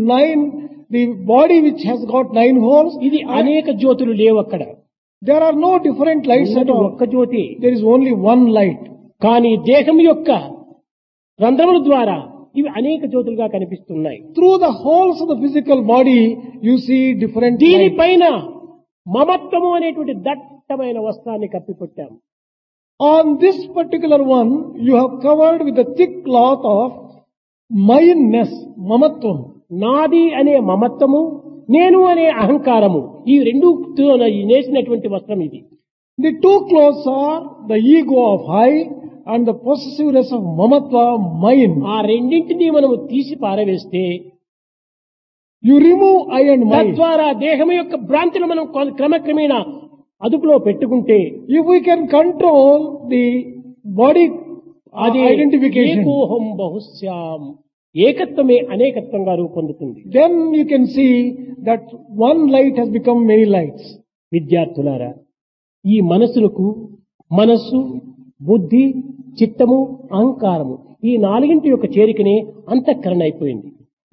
body which has got 9 holes. ఇది అనేక జ్యోతులు లేవు అక్కడ. There are no different lights at all. ఒక్క జ్యోతి. There is only one light. కానీ దేహం యొక్క రంధ్రముల ద్వారా ఇవి అనేక జ్యోతులుగా కనిపిస్తున్నాయి. Through the holes of the physical body, you see different lights. దీనిపైన మమత్వము అనేటువంటి దట్టమైన వస్త్రాన్ని కప్పిపెట్టాము. On this particular one, you have covered with a thick cloth of maynness, mamatvam. నాది అనే మమత్వము, నేను అనే అహంకారము, ఈ రెండు నేసినటువంటి వస్త్రం ఇది. The two clothes are the ego of I and the possessiveness of mamatva, mine. ఆ రెండింటినీ మనము తీసి పారవేస్తే You remove I and mine. తద్వారా దేహం యొక్క భ్రాంతిని మనం క్రమక్రమేణా అదుపులో పెట్టుకుంటే If we can control the body అది identification, ఏకోహం బహుశ్యాం, ఏకత్వమే అనేకత్వంగా రూపొందుతుంది. then you can see that one light has become many lights. విద్యార్థులారా, ఈ మనస్సు, బుద్ధి, చిత్తము, అహంకారము, ఈ నాలుగింటి యొక్క చేరికనే అంతఃకరణ అయిపోయింది.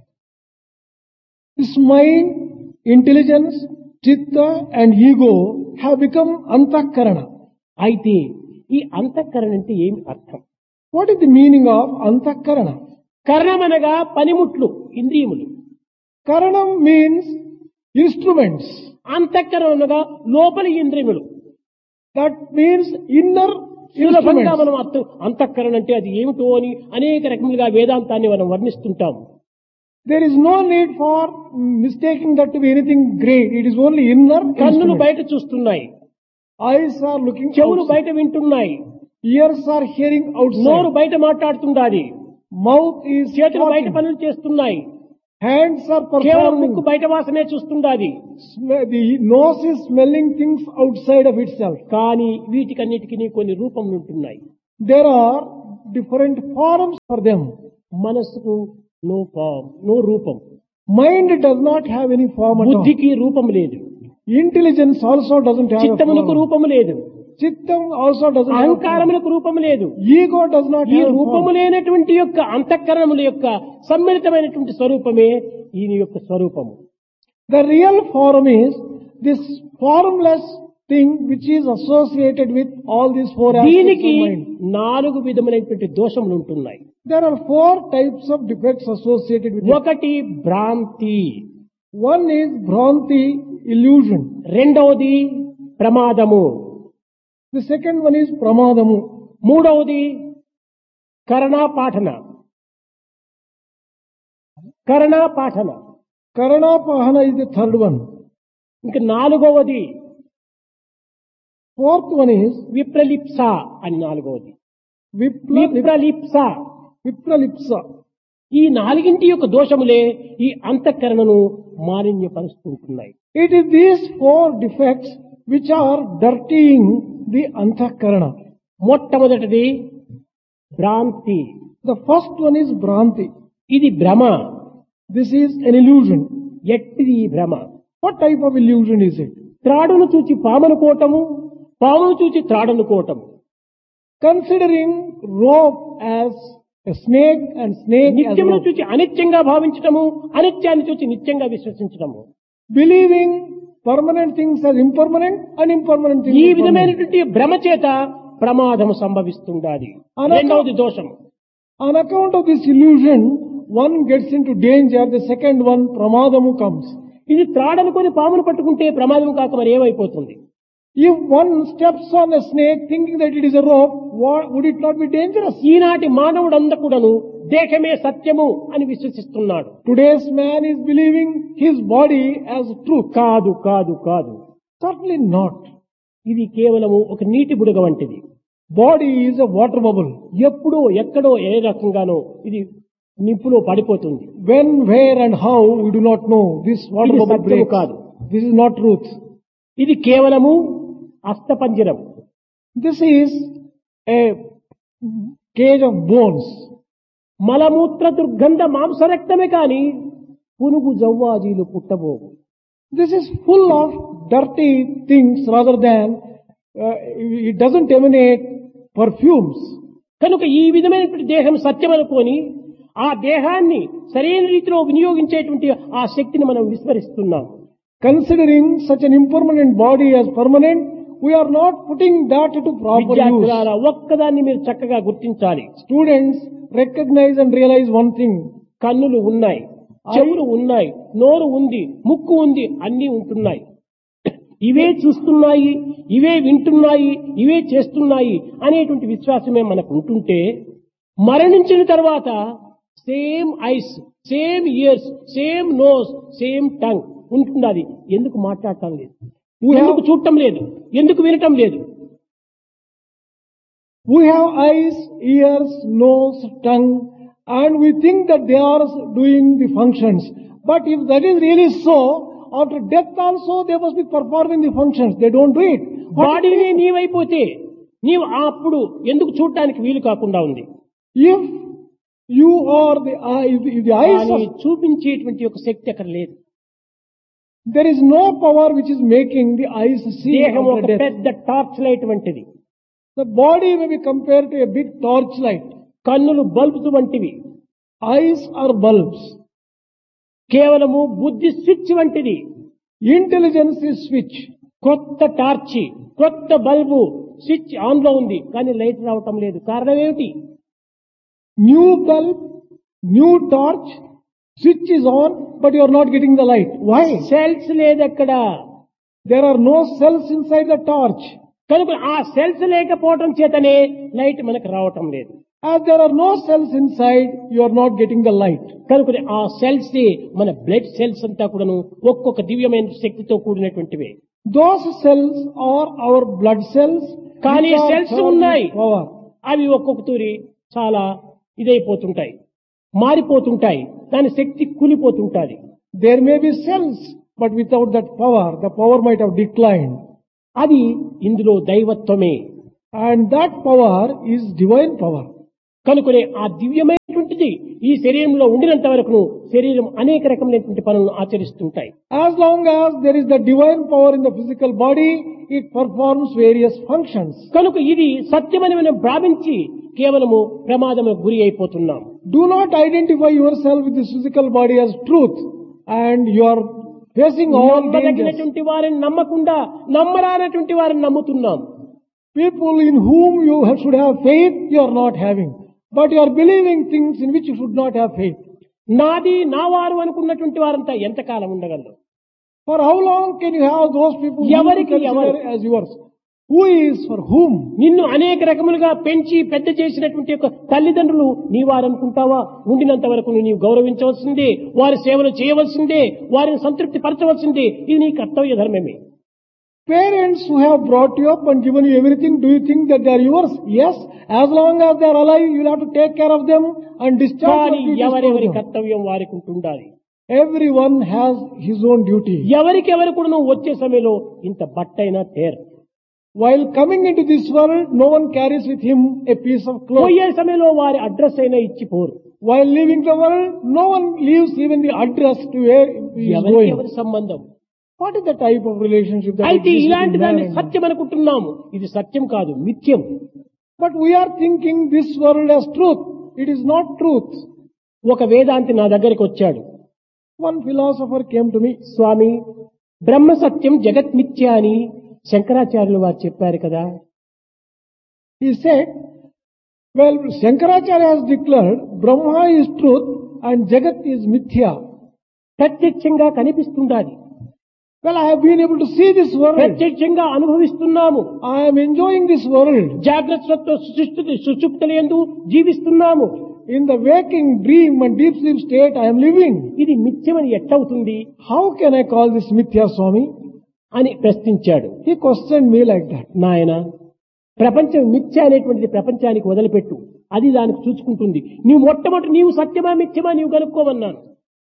This mind, intelligence, chitta and ego have become antahkarana. అయితే ఈ అంతఃకరణ అంటే ఏమి అర్థం? What is the meaning of antahkarana? కరణమనగా పనిముట్లు, ఇంద్రియములు. Karanam means instruments. అంతఃకరణ అనగా లోపలి ఇంద్రియములు. That means inner సులభంగా instruments. మనం అంతఃకరణ అంటే అది ఏమిటో అని అనేక రకములుగా వేదాంతాన్ని మనం వర్ణిస్తుంటాము. There is no need for mistaking that to be anything great. It is only inner కన్నులు instruments. బయట చూస్తున్నాయి, Eyes are looking చెవులు outside. బయట వింటున్నాయి, Ears are hearing నోరు outside. బయట మాట్లాడుతుండాలి, Mouth is చేతులు బయట talking. పనులు చేస్తున్నాయి, Hands are కేవలం performing. ముక్కు బయట వాసనే చూస్తుండాలి. The nose is smelling things outside of itself. కానీ వీటికన్నిటికీ కొన్ని రూపములు ఉంటున్నాయి. There are different forms for them. మనస్సుకు నో ఫామ్, నో రూపం. Mind does not have any form at all. బుద్ధికి రూపం లేదు, Intelligence also doesn't have a చిత్తమునకు form. రూపము లేదు, Chittam also doesn't have a form. అహంకారములకు రూపము లేదు. Ego does not ఈ have a రూపము form. లేనటువంటి యొక్క అంతఃకరణముల యొక్క సమ్మిళితమైనటువంటి స్వరూపమే ఈయన యొక్క స్వరూపము. The real form is this formless thing which is associated with all these four aspects దీనికి of mind. 4 విధములైనటువంటి దోషములు ఉంటున్నాయి. There are 4 types of defects associated with it. ఒకటి భ్రాంతి, One is Bhranti, illusion. రెండవది ప్రమాదము, The second one is Pramadamu. మూడవది కరణాపాఠన. Karanapahana is the third one. ఇంకా నాలుగవది Fourth one is విప్రలిప్స అని నాలుగవది. Vipralipsa. విప్రలిప్స. ఈ నాలుగింటి యొక్క దోషములే ఈ అంతఃకరణను మాలిన్యపరుస్తుంటున్నాయి. It is these 4 defects which are dirtying the antahkarana. మొట్టమొదటిది భ్రాంతి. The first one is Bhranti. ఇది భ్రమ. This is an illusion. ఎట్టిది ఈ భ్రమ? What type of illusion is it? త్రాడును చూచి పామనుకోవటము, పామును చూచి త్రాడనుకోవటము. Considering rope as A snake and snake as నిత్యమును rope. చూచి అనిత్యంగా భావించటము, అనిత్యాన్ని చూచి నిత్యంగా విశ్వసించటము. Believing permanent things as impermanent and impermanent things ఈ as permanent. విధమైనటువంటి భ్రమ చేత ప్రమాదము సంభవిస్తుండాలి. రెండవది దోషం. On account of this illusion, one gets into danger, the second one, pramadamu comes. ఇది త్రాడనుకొని పామును పట్టుకుంటే ప్రమాదం కాక మరి ఏమైపోతుంది? If one steps on a snake thinking that it is a rope, would it not be dangerous? ఈనాటి మానవుడందకుడను దేహమే సత్యము అని విశ్వసిస్తున్నాడు. Today's man is believing his body as truth. కాదు కాదు కాదు, Certainly not. ఇది కేవలము ఒక నీటి బుడగ వంటిది. Body is a water bubble. ఎప్పుడో ఎక్కడో ఏ రకంగానో ఇది నిప్పులో పడిపోతుంది. When, where and how, we do not know. This water ఇది bubble సత్యము breaks. కాదు. This is not truth. ఇది కేవలము అస్థపంజరం. This is a cage of bones. మలమూత్ర దుర్గంధ మాంసరక్తమే కాని పునుగు జవ్వాజీలు పుట్టబోవు. This is full of dirty things rather than, it doesn't emanate perfumes. కనుక ఈ విధమైనటువంటి దేహం సత్యం అనుకొని ఆ దేహాన్ని సరైన రీతిలో వినియోగించేటువంటి ఆ శక్తిని మనం విస్మరిస్తున్నాం. Considering such an impermanent body as permanent, we are not putting that to proper use. విద్యార్థులారా ఒక్కదాన్ని మీరు చక్కగా గుర్తించాలి. Students, recognize and realize one thing. కన్నులు ఉన్నాయి, చెవులు ఉన్నాయి, నోరు ఉంది, ముక్కు ఉంది, అన్నీ ఉంటున్నాయి. ఇవే చూస్తున్నాయి, ఇవే వింటున్నాయి, ఇవే చేస్తున్నాయి అనేటువంటి విశ్వాసమే మనకు ఉంటుంటే మరణించిన తర్వాత same ice, same years, same nose, same tongue ఉంటున్నది. ఎందుకు మాట్లాడటం లేదు? ఎందుకు చూడటం లేదు? ఎందుకు వినటం లేదు? We have eyes, ears, nose, tongue, and we think that they are doing the functions. But if that is really so, after death also they must be performing the functions. They don't do it. బాడీనే నీవైపోతే నీవు అప్పుడు ఎందుకు చూడటానికి వీలు కాకుండా ఉంది? If you are the eye, if the eyes కానీ of, చూపించేటువంటి ఒక శక్తి అక్కడ లేదు. there is no power which is making the eyes see దేహం after ఒక death. పెద్ద టార్చ్ లైట్ వంటిది. The body may be compared to a big torchlight. కన్నులు బల్బ్స్ వంటివి. Eyes are bulbs. కేవలము బుద్ధి స్విచ్ వంటిది. Intelligence is switch. కొత్త టార్చి, కొత్త బల్బు స్విచ్ ఆన్ లో ఉంది కానీ లైట్ రావటం లేదు. కారణం ఏమిటి? New bulb, new torch, switch is on, but you are not getting the light. Why? Cells లేదెక్కడ. There are no cells inside the torch. కనుక ఆ సెల్స్ లేకపోవటం చేతనే లైట్ మనకు రావటం లేదు. As there are no cells inside, you are not getting the light. కనుక ఆ cells మన బ్లడ్ సెల్స్ అంతా కూడాను ఒక్కొక్క దివ్యమైన శక్తితో కూడినటువంటివే. Those cells are our blood cells. కానీ which are సెల్స్ charged ఉన్నాయి, with power. అవి ఒక్కొక్క తూరి చాలా ఇదైపోతుంటాయి, మారిపోతుంటాయి, దాని శక్తి కూలిపోతుంటాది. There may be cells, but without that power, the power might have declined. అది ఇందులో దైవత్వమే. And that power is divine power. కనుకనే ఆ దివ్యమైనటువంటిది ఈ శరీరంలో ఉండినంత వరకు శరీరం అనేక రకమైనటువంటి పనులను ఆచరిస్తుంటాయి. As long as there is the divine power in the physical body, it performs various functions. కనుక ఇది సత్యమని మనం భావించి కేవలము ప్రమాదములకు గురి అయిపోతున్నాం. Do not identify yourself with this physical body as truth, and you are facing all dangers. నమ్మదగినటువంటి వారిని నమ్మకుండా నమ్మరానటువంటి వారిని నమ్ముతున్నాం. People in whom you should have faith, you are not having. But you are believing things in which you should not have faith. నాది నా వారు అనుకున్నటువంటి వారంతా ఎంతకాలం ఉండగలరు? For how long can you have those people who you ఎవరికి consider ఎవరు? as yours? Who is for whom? నిన్ను అనేక రకములుగా పెంచి పెద్ద చేసినటువంటి యొక్క తల్లిదండ్రులు నీ వారు అనుకుంటావా? ఉండినంత వరకు నీవు గౌరవించవలసిందే, వారి సేవలు చేయవలసిందే, వారిని సంతృప్తి పరచవలసిందే. ఇది నీ కర్తవ్య ధర్మమే. Parents who have brought you up and given you everything, do you think that they are yours? Yes. As long as they are alive, you will have to take care of them and discharge కానీ your duties ఎవరెవరి for them. కర్తవ్యం వారికి ఉంటుండాలి. Everyone has his own duty. ఎవరికెవరు కూడా నువ్వు వచ్చే సమయంలో ఇంత బట్టైనా తేరు. While coming into this world, no one carries with him a piece of cloth. పోయే సమయంలో వారి అడ్రస్ అయినా ఇచ్చిపోరు. While leaving the world, no one leaves even the address to where he is ఎవరికి going. ఎవరి సంబంధం? What is the type of relationship that అయితే exists ఇలాంటి between man దాన్ని and man? సత్యం అనుకుంటున్నాము. ఇది సత్యం కాదు, మిథ్యం. But we are thinking this world as truth. It is not truth. ఒక వేదాంతి నా దగ్గరికి వచ్చాడు. One philosopher came to me. స్వామి, బ్రహ్మ సత్యం జగత్ మిథ్య అని శంకరాచార్యులు వారు చెప్పారు కదా. He said, well, Shankaracharya has declared Brahma is truth and Jagat is mithya. ప్రత్యక్షంగా కనిపిస్తుండాలి, Well, I have been able to see this world. ప్రత్యక్షంగా అనుభవిస్తున్నాము, I am enjoying this world. జాగ్రత్త సుషుప్తులందు జీవిస్తున్నాము. In the waking, dream and deep sleep state, I am living. ఇది మిథ్యమని ఎట్లవుతుంది How can I call this mithya, Swami? అని ప్రశ్నించాడు. He questioned me like that. నాయన, ప్రపంచం మిథ్య అనేటువంటిది ప్రపంచానికి వదిలిపెట్టు, అది దానికి చూసుకుంటుంది. నీవు మొట్టమొదటి నీవు సత్యమా మిథ్యమా నీవు కనుక్కోమన్నాను.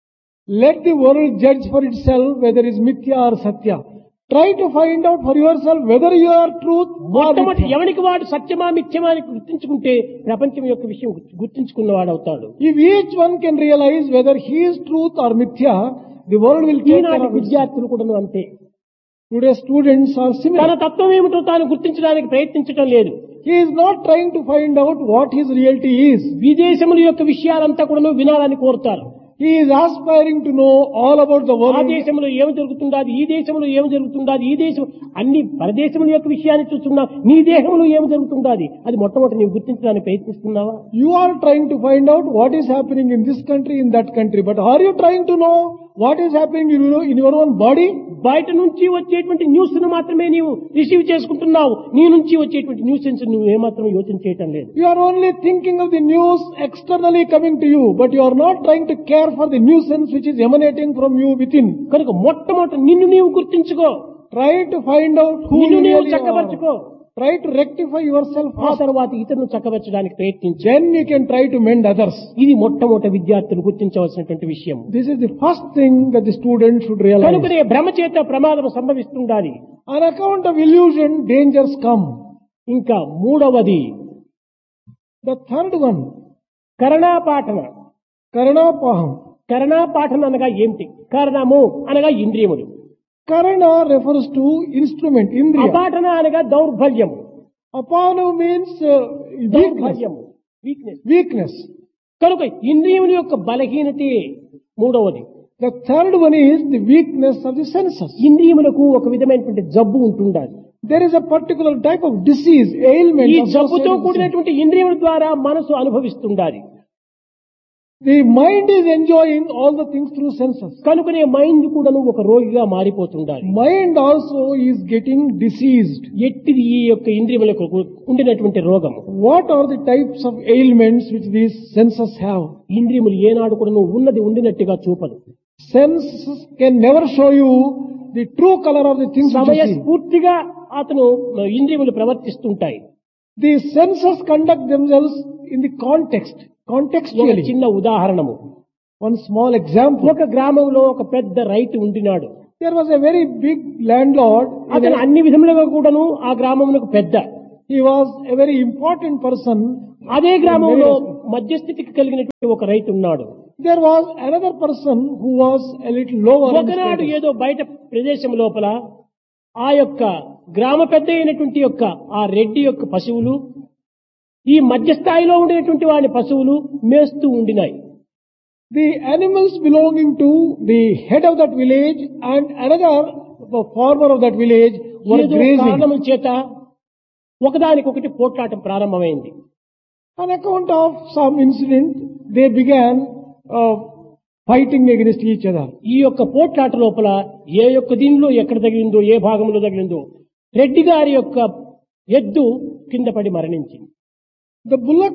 Let the world judge for itself whether it is mithya or satya. Try to find out for yourself whether you are truth or మొట్టమొదటి mithya. ఎవరికి వాడు సత్యమా మిథ్యమా అని గుర్తించుకుంటే ప్రపంచం యొక్క విషయం గుర్తించుకున్నవాడు అవుతాడు. If each one can realize whether he is truth or mithya, the world will take care ఈనాటి of itself. విద్యార్థులు కూడా అంతే. Today students are తన similar. తత్వం ఏమిటో తాను గుర్తించడానికి ప్రయత్నించడం లేదు. He is not trying to find out what his reality is. విదేశముల యొక్క విషయాలంతా కూడా వినాలని కోరుతారు. He is aspiring to know all about the ఆ world. దేశంలో ఏమి జరుగుతుండాది, ఈ దేశంలో ఏమి జరుగుతుండాది, ఈ దేశం అన్ని పరదేశముల యొక్క విషయాన్ని చూస్తున్నా, నీ దేశంలో ఏమి జరుగుతుండాది అది మొట్టమొదటి నీవు గుర్తించడానికి ప్రయత్నిస్తున్నావా? You are trying to find out what is happening in this country, in that country. But are you trying to know what is happening in your own body? బయట నుంచి వచ్చేటువంటి న్యూస్ ను మాత్రమే నీవు రిసీవ్ చేసుకుంటున్నావు. నీ నుంచి వచ్చేటువంటి న్యూసెన్స్ నువ్వు ఏమాత్రం యోచన చేయటం లేదు. You are only thinking of the news externally coming to you, but you are not trying to care for the nuisance which is emanating from you within. కనుక మొట్టమొదటి నిన్ను నీవు గుర్తించుకో, Try to find out who నిన్ను you నీవు really చక్కబరుచుకో. are. Try to rectify yourself ఆ first. తర్వాత ఇతరులను చక్కబరచడానికి ప్రయత్నించు. Then you can try to mend others. ఇది మొట్టమొదటి విద్యార్థులు గుర్తించవలసినటువంటి విషయం. This is the first thing that the student should realize. కనుకనే భ్రమ చేత ప్రమాదం సంభవిస్తుండాలి. On account of illusion, dangers come. ఇంకా మూడవది The third one, కరణాపాఠన. Karanapaham. కరణాపాఠన అనగా ఏమిటి? కరణము అనగా ఇంద్రియములు, Karana refers to instrument, indriya. అపాఠన అనగా దౌర్బల్యము. Apanu means weakness. దౌర్బల్యము, weakness. Weakness. కనుక ఇంద్రియముల యొక్క బలహీనతే మూడవది. The third one is the weakness of the senses. ఇంద్రియములకు ఒక విధమైనటువంటి జబ్బు ఉంటుండాలి. There is a particular type of disease, ailment. ఈ associated జబ్బుతో with sense. కూడినటువంటి ఇంద్రియముల ద్వారా మనసు అనుభవిస్తుండాలి. The mind is enjoying all the things through senses. కనుకనే మైండ్ కూడాను ఒక రోగిగా మారిపోతుండాలి. Mind also is getting diseased. ఎట్టిది ఈ యొక్క ఇంద్రియములకు ఉండినటువంటి రోగం? What are the types of ailments which these senses have? ఇంద్రియములు ఏనాడు కూడాను ఉన్నది ఉండినట్టుగా చూపదు. Senses can never show you the true color of the things which you see. సమయస్ఫూర్తిగా అతను ఇంద్రియములు ప్రవర్తిస్తుంటాయి. The senses conduct themselves in the context, ఒక contextually. చిన్న ఉదాహరణము. One small example. ఒక గ్రామంలో ఒక పెద్ద రైతు ఉండినాడు. There was a very big landlord. అతను అన్ని విధములుగా కూడాను ఆ గ్రామమునకు పెద్ద. He was a very important person. అదే గ్రామంలో మధ్యస్థితికి కలిగినటువంటి ఒక రైతు ఉన్నాడు. There was another person who was a little lower in ఒకనాడు status. ఏదో బయట ప్రదేశం లోపల ఆ యొక్క గ్రామ పెద్ద అయినటువంటి యొక్క ఆ రెడ్డి యొక్క పశువులు ఈ మధ్య స్థాయిలో ఉండినటువంటి వాడి పశువులు మేస్తూ ఉండినాయి. The animals belonging to the head of that village and another farmer of that village were ఏదో grazing. కారణముల చేత ఒకదానికొకటి పోట్లాటం ప్రారంభమైంది. On account of some incident, they began fighting against each other. ఈ యొక్క పోట్లాట లోపల ఏ యొక్క దీనిలో ఎక్కడ తగిలిందో, ఏ భాగంలో తగిలిందో రెడ్డి గారి యొక్క ఎద్దు కింద పడి మరణించింది. The bullock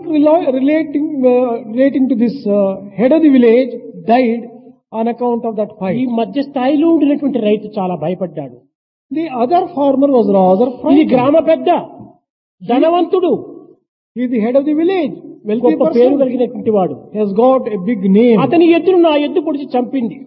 relating to this head of the village died on account of that ఈ fight. మధ్య స్థాయిలో ఉండినటువంటి రైతు చాలా భయపడ్డాడు. The other farmer was rather ఇది frightened. గ్రామ పెద్ద, ధనవంతుడు, He is the head of the village, wealthy గొప్ప పేరు person. కలిగినటువంటి వాడు. He has got a big name. అతని ఎద్దును నా ఎద్దు పొడిచి చంపింది.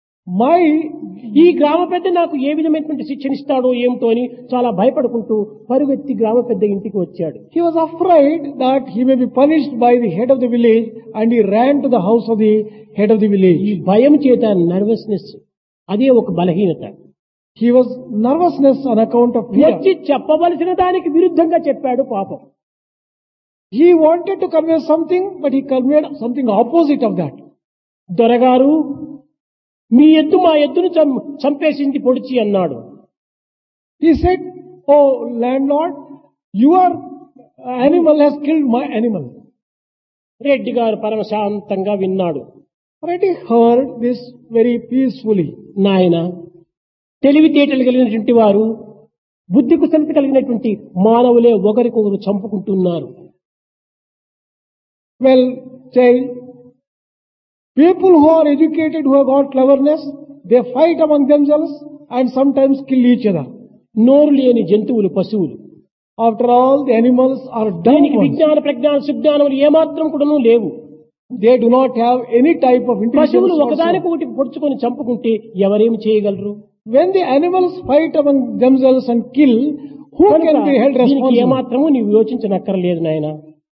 ఈ గ్రామ పెద్ద నాకు ఏ విధమైనటువంటి శిక్షణ ఇస్తాడో ఏమిటో అని చాలా భయపడుకుంటూ పరుగెత్తి గ్రామ పెద్ద ఇంటికి వచ్చాడు. He was afraid that he may be punished by the head of the village, and he ran to the house of the head of the ఈ village. భయం చేత నర్వస్నెస్, అదే ఒక బలహీనత. He was nervousness on account of fear. వచ్చి చెప్పవలసిన దానికి విరుద్ధంగా చెప్పాడు పాపం. He wanted to convey something, but he conveyed something opposite of that. దొరగారు మీ ఎద్దు మా ఎద్దును చంపేసింది పొడిచి అన్నాడు. He said, "Oh landlord, your animal has killed my animal." Reddy గారు పరమశాంతంగా విన్నాడు. Reddy heard this very peacefully. నాయన, తెలివితేటలు కలిగినటువంటి వారు, బుద్ధి కుశలత కలిగినటువంటి మానవులే ఒకరికొకరు చంపుకుంటున్నారు. Well, child, people who are educated, who have got cleverness, they fight among themselves and sometimes kill each other. నోరు లేని జంతువులు పశువులు. After all, the animals are dumb దీనికి ones. విజ్ఞాన ప్రజ్ఞాన సుజ్ఞానములు ఏమాత్రం కూడాను లేవు. They do not have any type of intelligence. పశువులు whatsoever. ఒకదానికొకటి పొడుచుకొని చంపుకుంటే ఎవరేమి చేయగలరు? When the animals fight among themselves and kill, who కనుక can be held దీనికి responsible? ఏమాత్రము నీవు యోచించనక్కర్లేదు నాయన.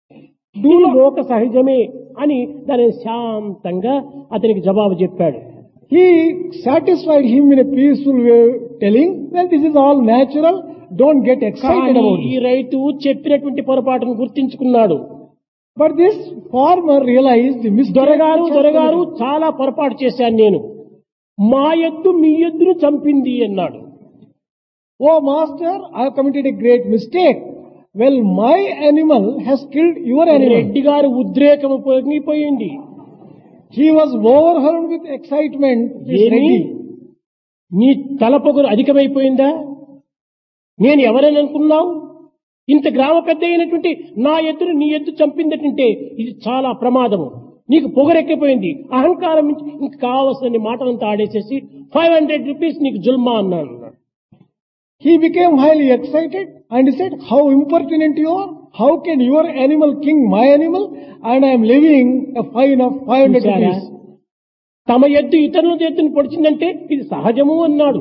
లోక సహజమే అని దాని శాంతంగా అతనికి జవాబు చెప్పాడు. He satisfied him in a peaceful way, telling, "Well, this is all natural. Don't get excited కానీ about ఈ it." రైతు చెప్పినటువంటి పొరపాటును గుర్తించుకున్నాడు. But this farmer realized the mistake. దొరగారు చాలా పొరపాటు చేశాను నేను. మా ఎద్దు మీ ఎద్దును చంపింది అన్నాడు. "Oh master, I have committed a great mistake. Well, my animal has killed your animal." Reddy గారు ఉద్రేకము పొంగిపోయింది. He was overwhelmed with excitement. This ఏమి? Reddy. నీ తలపొగరు అధికమైపోయిందా? నేను ఎవరని అనుకున్నావు? ఇంత గ్రామ పెద్ద అయినటువంటి నా ఎద్దును నీ ఎద్దు చంపిందంటే ఇది చాలా ప్రమాదము. నీకు పొగరెక్కిపోయింది, అహంకారం ఇంక కావలసిన మాటలంతా ఆడేసేసి 500 రూపీస్ నీకు జుల్మా అన్నాడు. He became highly excited and he said, "How impertinent you are! How can your animal king my animal and I am levying a fine of 500 చూశారా? rupees?" తమ ఎద్దు ఇతరుల ఎద్దును పొడిచిందంటే ఇది సహజము అన్నాడు.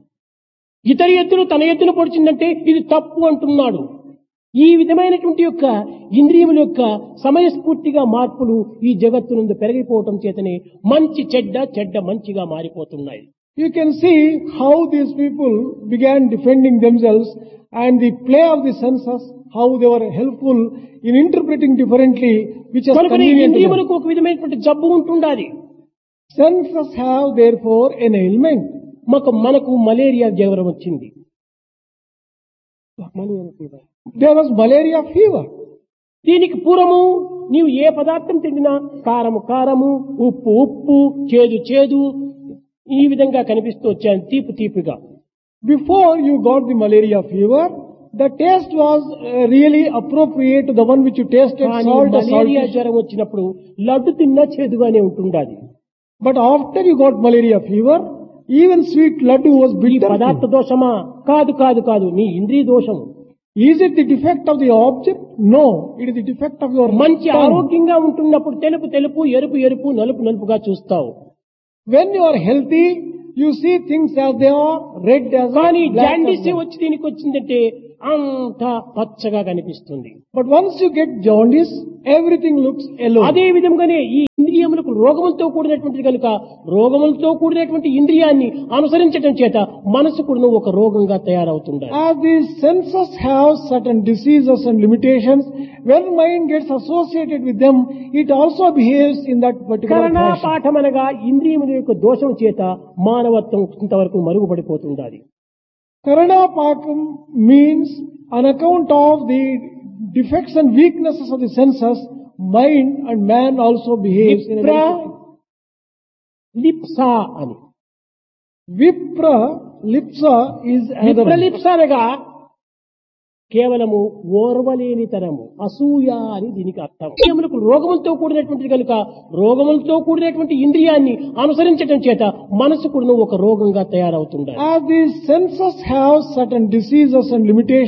ఇతర ఎద్దును తన ఎద్దును పొడిచిందంటే ఇది తప్పు అంటున్నాడు. ఈ విధమైనటువంటి యొక్క ఇంద్రియముల యొక్క సమయస్ఫూర్తిగా మార్పులు ఈ జగత్తునందు పెరిగిపోవటం చేతనే మంచి చెడ్డ, చెడ్డ మంచిగా మారిపోతున్నాయి. You can see how these people began defending themselves and the play of the senses, how they were helpful in interpreting differently, which is కనుక convenient to them. ఇంద్రియములకు ఒక విధమైనటువంటి జబ్బు ఉంటుండాలి. Senses have therefore an ailment. మనకు malaria జ్వరం వచ్చింది. There was malaria fever. దీనికి పూర్వము నీవు ఏ పదార్థం తిండినా కారము కారము, ఉప్పు ఉప్పు, చేదు చేదు ఈ విధంగా కనిపిస్తూ వచ్చాను, తీపి తీపిగా. Before you got the malaria fever, the taste was really appropriate to the one which you tasted, కానీ salt or మలేరియా salty. జ్వరం వచ్చినప్పుడు లడ్డు తిన్నా చేదుగానే ఉంటుండాలి. But after you got malaria fever, even sweet laddu was ఈ bitter. పదార్థ దోషమా? కాదు కాదు కాదు, నీ ఇంద్రియ దోషం. Is it the defect of the object? No, it is the defect of your మంచి tongue. ఆరోగ్యంగా ఉంటున్నప్పుడు తెలుపు తెలుపు, ఎరుపు ఎరుపు, నలుపు నలుపుగా చూస్తావు. When you are healthy, you see things as they are, red as కానీ black as జాండీస్ black. వచ్చి దీనికి వచ్చిందంటే అంతా పచ్చగా కనిపిస్తుంది. But once you get jaundice, everything looks yellow. అదే విధంగానే ఈ ఇంద్రియములకు రోగములతో కూడినటువంటిది కనుక రోగములతో కూడినటువంటి ఇంద్రియాన్ని అనుసరించడం చేత మనసు కూడా ఒక రోగంగా తయారవుతుంది. As these senses have certain diseases and limitations, when mind gets associated with them, it also behaves in that particular కరణ fashion. పాఠమనగా ఇంద్రియముల యొక్క దోషం చేత మానవత్వం ఇంతవరకు మరుగుపడిపోతుండాలి. Karana Pakam means on account of the defects and weaknesses of the senses, mind and man also behaves in a విప్ర very లిప్సా అని. Vipra Lipsa is another one. విప్రలిప్స అనగా కేవలము ఓర్వలేనితనము, అసూయ అని దీనికి అర్థం. ఇంద్రియములకు రోగములతో కూడినటువంటిది కనుక రోగములతో కూడినటువంటి ఇంద్రియాన్ని అనుసరించడం చేత మనసు కూడా ఒక రోగంగా తయారవుతుంది. As these senses have certain diseases and limitations,